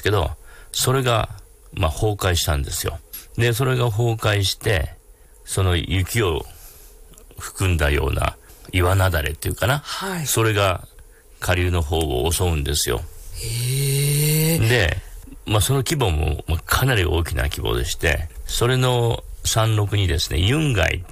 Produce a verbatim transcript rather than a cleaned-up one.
けど、それが、まあ、崩壊したんですよ。で、それが崩壊して、その雪を含んだような岩雪崩っていうかな、はい、それが下流の方を襲うんですよ。 へー。 で、まあ、その規模もかなり大きな規模でして、それの山麓にですね、ユンガイっ